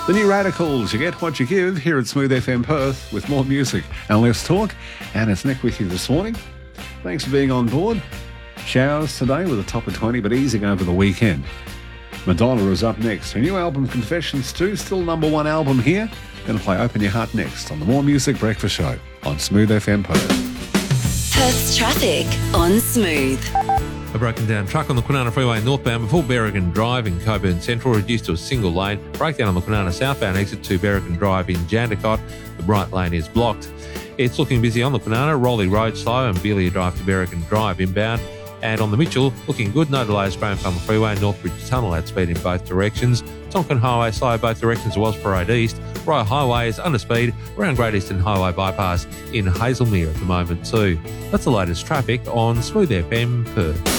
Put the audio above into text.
The New Radicals, you get what you give here at Smooth FM Perth with more music and less talk. And it's Nick with you this morning. Thanks for being on board. Showers today with a top of 20, but easing over the weekend. Madonna is up next. Her new album, Confessions 2, still number one album here. Going to play Open Your Heart next on the More Music Breakfast Show on Smooth FM Perth. Perth's traffic on Smooth. A broken down truck on the Kwinana Freeway northbound before Berrigan Drive in Coburn Central reduced to a single lane. Breakdown on the Kwinana southbound exit to Berrigan Drive in Jandakot. The right lane is blocked. It's looking busy on the Kwinana, Rowley Road slow and Beelia Drive to Berrigan Drive inbound. And on the Mitchell, looking good, no delays. Graham Farmer Freeway, Northbridge Tunnel at speed in both directions. Tonkin Highway slow both directions as Wells Parade East. Royal Highway is under speed around Great Eastern Highway bypass in Hazelmere at the moment too. That's the latest traffic on Smooth FM Perth.